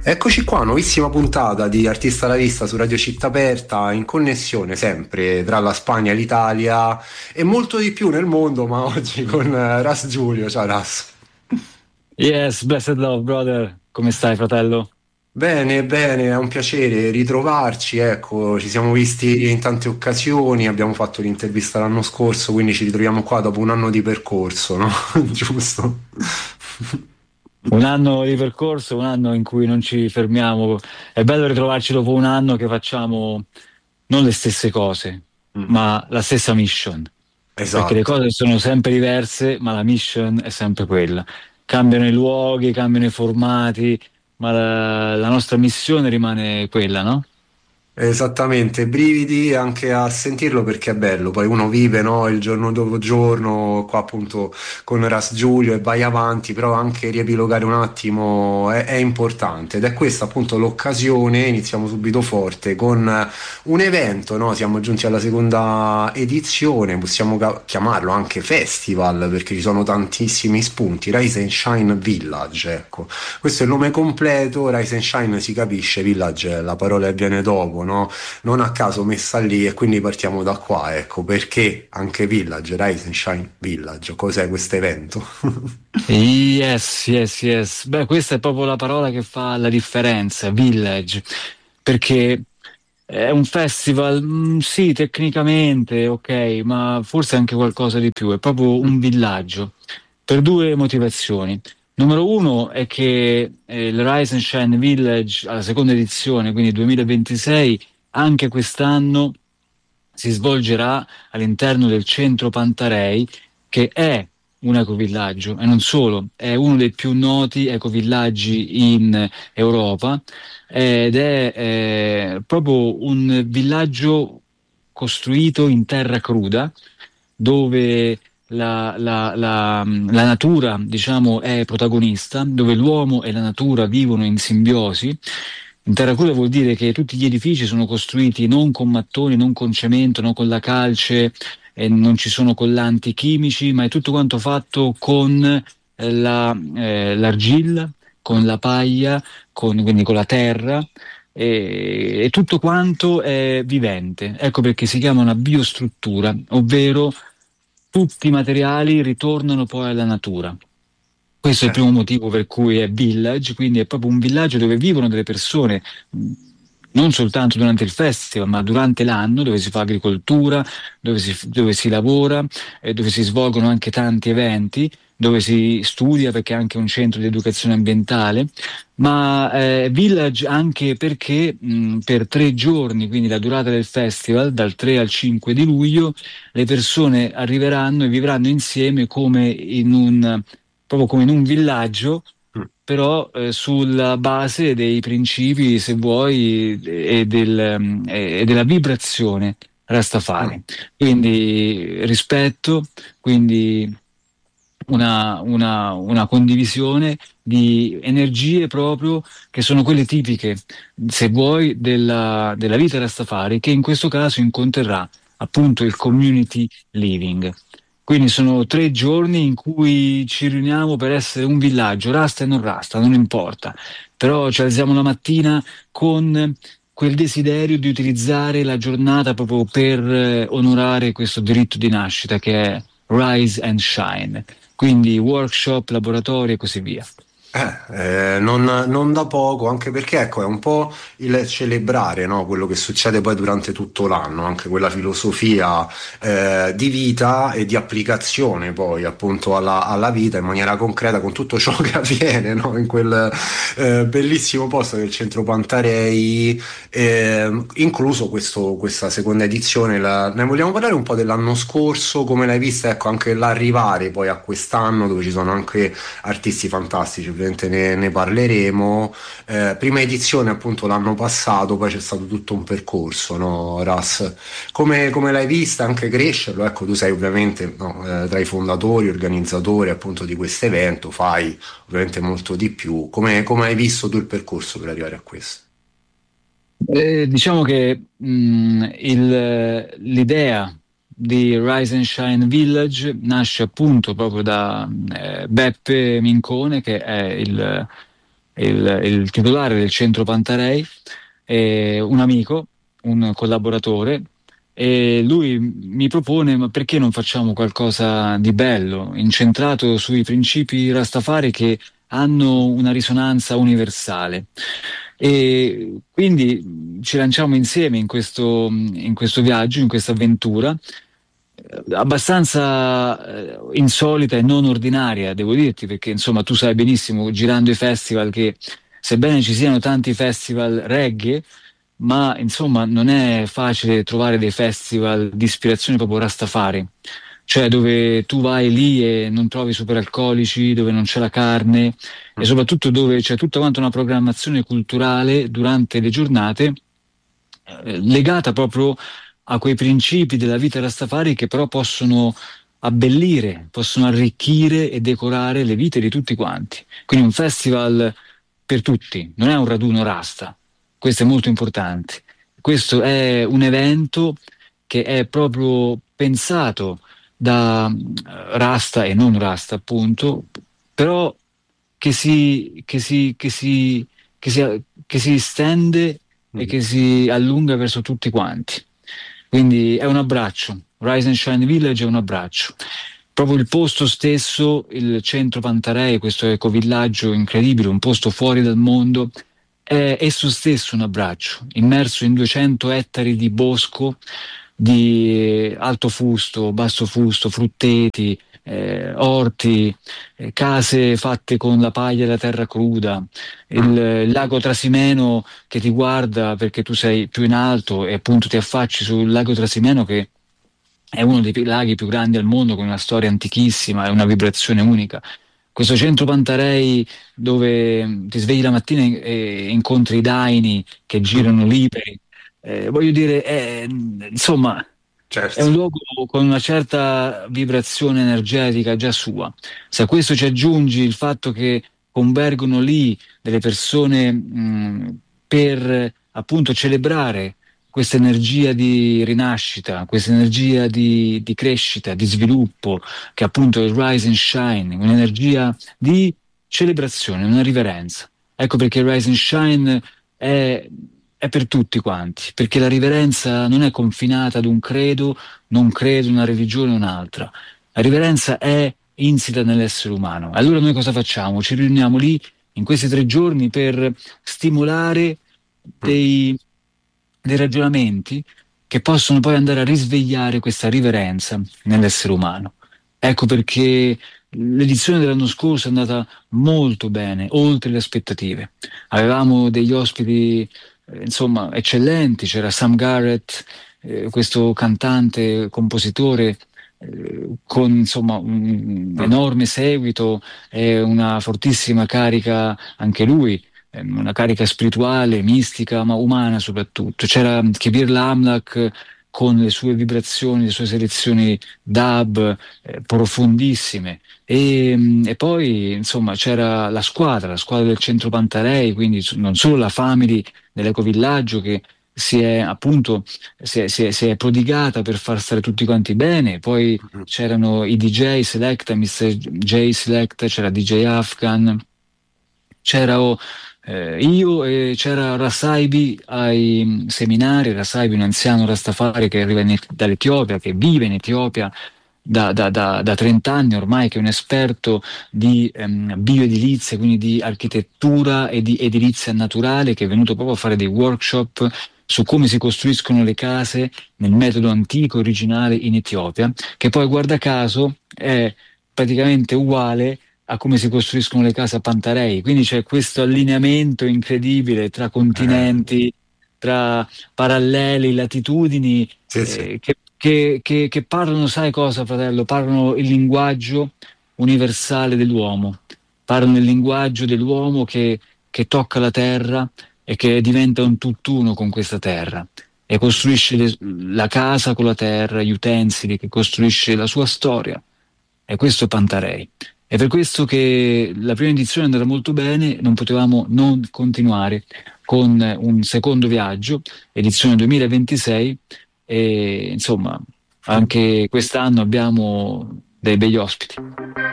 Eccoci qua, nuovissima puntata di Artista alla Vista su Radio Città Aperta, in connessione sempre tra la Spagna e l'Italia e molto di più nel mondo, ma oggi con Ras Giulio. Ciao Ras. Yes, blessed love, brother. Come stai, fratello? Bene, bene, è un piacere ritrovarci, ecco, ci siamo visti in tante occasioni, abbiamo fatto l'intervista l'anno scorso, quindi ci ritroviamo qua dopo un anno di percorso, no? Giusto? Un anno di percorso, un anno in cui non ci fermiamo. È bello ritrovarci dopo un anno che facciamo non le stesse cose, Mm. ma la stessa mission. Perché le Esatto. cose sono sempre diverse, ma la mission è sempre quella. Cambiano i luoghi, cambiano i formati, ma la nostra missione rimane quella, no? Esattamente, brividi anche a sentirlo perché è bello, poi uno vive, no, il giorno dopo giorno, qua appunto con Ras Giulio e vai avanti, però anche riepilogare un attimo è importante ed è questa appunto l'occasione, iniziamo subito forte con un evento, no? Siamo giunti alla seconda edizione, possiamo chiamarlo anche festival perché ci sono tantissimi spunti, Rise and Shine Village, ecco. Questo è il nome completo, Rise and Shine si capisce, Village è la parola che viene dopo, no? Non a caso messa lì e quindi partiamo da qua, ecco, perché anche Village, Rise and Shine Village, cos'è questo evento? Yes, yes, yes. Beh, questa è proprio la parola che fa la differenza, village, perché è un festival, sì, tecnicamente, ok, ma forse anche qualcosa di più, è proprio un villaggio, per due motivazioni. Numero uno è che il Rise and Shine Village alla seconda edizione, quindi 2026, anche quest'anno si svolgerà all'interno del centro Pantarei, che è un ecovillaggio e non solo, è uno dei più noti ecovillaggi in Europa ed è proprio un villaggio costruito in terra cruda dove la natura, diciamo, è protagonista, dove l'uomo e la natura vivono in simbiosi. In terra cruda vuol dire che tutti gli edifici sono costruiti non con mattoni, non con cemento, non con la calce, e non ci sono collanti chimici, ma è tutto quanto fatto con l'argilla, con la paglia, quindi con la terra, e tutto quanto è vivente. Ecco perché si chiama una biostruttura, ovvero tutti i materiali ritornano poi alla natura. Questo è il Eh, primo motivo per cui è village, quindi è proprio un villaggio dove vivono delle persone, non soltanto durante il festival, ma durante l'anno, dove si fa agricoltura, dove si lavora, dove si svolgono anche tanti eventi, dove si studia perché è anche un centro di educazione ambientale, ma village anche perché per 3 giorni, quindi la durata del festival, dal 3 al 5 di luglio, le persone arriveranno e vivranno insieme proprio come in un villaggio, mm, però sulla base dei principi, se vuoi, e della vibrazione mm. Rastafari. Quindi rispetto, quindi una condivisione di energie proprio che sono quelle tipiche, se vuoi, della vita Rastafari, che in questo caso incontrerà appunto il community living. Quindi sono 3 giorni in cui ci riuniamo per essere un villaggio, rasta e non rasta, non importa. Però ci alziamo la mattina con quel desiderio di utilizzare la giornata proprio per onorare questo diritto di nascita che è Rise and Shine. Quindi workshop, laboratori e così via. Non da poco, anche perché ecco, è un po' il celebrare, no, quello che succede poi durante tutto l'anno, anche quella filosofia di vita e di applicazione poi appunto alla vita in maniera concreta con tutto ciò che avviene, no, in quel bellissimo posto del centro Pantarei, incluso questa seconda edizione. Ne vogliamo parlare un po' dell'anno scorso, come l'hai vista, ecco, anche l'arrivare poi a quest'anno dove ci sono anche artisti fantastici, ovviamente ne parleremo. Prima edizione appunto l'anno passato, poi c'è stato tutto un percorso, no, Ras? Come l'hai vista anche crescerlo? Ecco, tu sei ovviamente no, tra i fondatori, organizzatori appunto di questo evento, fai ovviamente molto di più. Come hai visto tu il percorso per arrivare a questo? Diciamo che l'idea di Rise and Shine Village nasce appunto proprio da Beppe Mincone, che è il titolare del centro Pantarei, un amico, un collaboratore, e lui mi propone: ma perché non facciamo qualcosa di bello, incentrato sui principi Rastafari che hanno una risonanza universale? E quindi ci lanciamo insieme in questo viaggio, in questa avventura, abbastanza insolita e non ordinaria, devo dirti, perché insomma tu sai benissimo, girando i festival, che sebbene ci siano tanti festival reggae, ma insomma non è facile trovare dei festival di ispirazione proprio Rastafari, cioè dove tu vai lì e non trovi superalcolici, dove non c'è la carne, e soprattutto dove c'è tutta quanta una programmazione culturale durante le giornate legata proprio a quei principi della vita Rastafari, che però possono abbellire, possono arricchire e decorare le vite di tutti quanti. Quindi un festival per tutti, non è un raduno Rasta, questo è molto importante. Questo è un evento che è proprio pensato da Rasta e non Rasta, appunto, però che si stende e Mm. che si allunga verso tutti quanti. Quindi è un abbraccio. Rise and Shine Village è un abbraccio. Proprio il posto stesso, il centro Pantarei, questo ecovillaggio incredibile, un posto fuori dal mondo, è esso stesso un abbraccio, immerso in 200 ettari di bosco, di alto fusto, basso fusto, frutteti, orti, case fatte con la paglia e la terra cruda, il lago Trasimeno che ti guarda perché tu sei più in alto e appunto ti affacci sul lago Trasimeno, che è uno dei laghi più grandi al mondo, con una storia antichissima e una vibrazione unica. Questo centro Pantarei dove ti svegli la mattina e incontri i daini che girano liberi. Voglio dire, insomma, è Certo. un luogo con una certa vibrazione energetica già sua. Se a questo ci aggiungi il fatto che convergono lì delle persone per appunto celebrare questa energia di rinascita, questa energia di crescita, di sviluppo, che appunto è il Rise and Shine, un'energia di celebrazione, una riverenza. Ecco perché il Rise and Shine è per tutti quanti, perché la riverenza non è confinata ad un credo, non credo, una religione o un'altra. La riverenza è insita nell'essere umano. Allora noi cosa facciamo? Ci riuniamo lì in questi 3 giorni per stimolare Mm. dei ragionamenti che possono poi andare a risvegliare questa riverenza nell'essere umano. Ecco perché l'edizione dell'anno scorso è andata molto bene, oltre le aspettative. Avevamo degli ospiti, insomma, eccellenti. C'era Sam Garrett, questo cantante, compositore, con insomma un Mm. enorme seguito e una fortissima carica anche lui, una carica spirituale, mistica, ma umana soprattutto. C'era Kibir Lamlak con le sue vibrazioni, le sue selezioni dub profondissime. E poi, insomma, c'era la squadra del Centro Pantarei, quindi non solo la family dell'ecovillaggio che si è prodigata per far stare tutti quanti bene. Poi Mm. c'erano i DJ Selecta, Mr. J Selecta, c'era DJ Afghan, c'ero io, e c'era Rasaibi ai seminari. Rasaibi, un anziano Rastafari che arriva dall'Etiopia, che vive in Etiopia da 30 anni ormai, che è un esperto di bioedilizia, quindi di architettura e di edilizia naturale, che è venuto proprio a fare dei workshop su come si costruiscono le case nel metodo antico originale in Etiopia, che poi guarda caso è praticamente uguale a come si costruiscono le case a Pantarei. Quindi c'è questo allineamento incredibile tra Eh, continenti, tra paralleli, latitudini, sì, sì. che parlano, sai cosa, fratello? Parlano il linguaggio universale dell'uomo, parlano il linguaggio dell'uomo che tocca la terra e che diventa un tutt'uno con questa terra. E costruisce la casa con la terra, gli utensili, che costruisce la sua storia. E questo è Pantarei. È per questo che la prima edizione è andata molto bene, non potevamo non continuare con un secondo viaggio, edizione 2026, e insomma anche quest'anno abbiamo dei begli ospiti.